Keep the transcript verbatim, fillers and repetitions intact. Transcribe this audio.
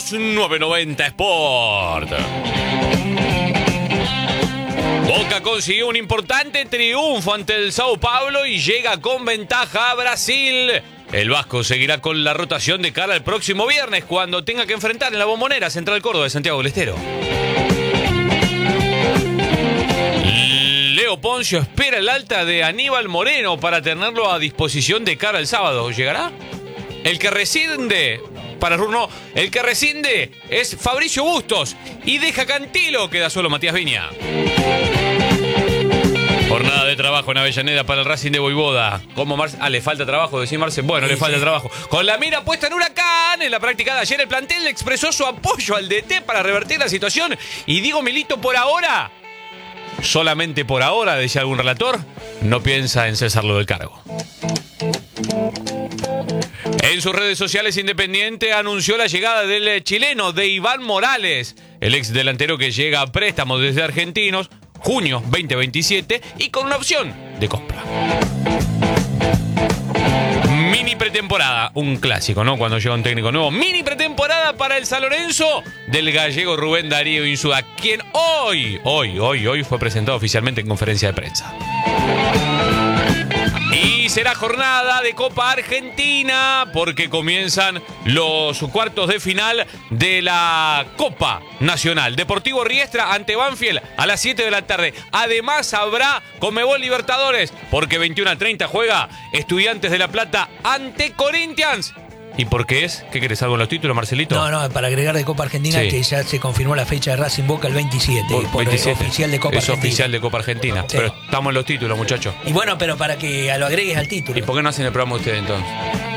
Somos novecientos noventa Sport. Boca consiguió un importante triunfo ante el Sao Paulo y llega con ventaja a Brasil. El Vasco seguirá con la rotación de cara al próximo viernes, cuando tenga que enfrentar en la Bombonera Central Córdoba de Santiago del Estero. Leo Poncio espera el alta de Aníbal Moreno para tenerlo a disposición de cara al sábado. ¿Llegará? El que rescinde, para Runo, el que rescinde es Fabricio Bustos y deja Cantilo, queda solo Matías Viña. Jornada de trabajo en Avellaneda para el Racing de Voivoda. ¿Cómo Marce? Ah, le falta trabajo, decía Marce. Bueno, sí, le falta sí. trabajo. Con la mira puesta en Huracán, en la práctica de ayer el plantel expresó su apoyo al D T para revertir la situación. Y Diego Milito, por ahora, solamente por ahora, decía algún relator, no piensa en cesarlo del cargo. En sus redes sociales, Independiente anunció la llegada del chileno de Iván Morales, el ex delantero que llega a préstamo desde Argentinos, junio veinte veintisiete, y con una opción de compra. Mini pretemporada, un clásico, ¿no? Cuando llega un técnico nuevo. Mini pretemporada para el San Lorenzo del gallego Rubén Darío Insúa, quien hoy, hoy, hoy, hoy fue presentado oficialmente en conferencia de prensa. Y será jornada de Copa Argentina porque comienzan los cuartos de final de la Copa Nacional. Deportivo Riestra ante Banfield a las siete de la tarde. Además habrá Conmebol Libertadores porque veintiuno a treinta juega Estudiantes de La Plata ante Corinthians. ¿Y por qué es? ¿Qué querés, algo en los títulos, Marcelito? No, no, para agregar de Copa Argentina, sí, que ya se confirmó la fecha de Racing Boca el veintisiete. Por, por veintisiete. El oficial de Copa es Argentina. Es oficial de Copa Argentina. Sí. Pero estamos en los títulos, muchachos. Y bueno, pero para que lo agregues al título. ¿Y por qué no hacen el programa ustedes entonces?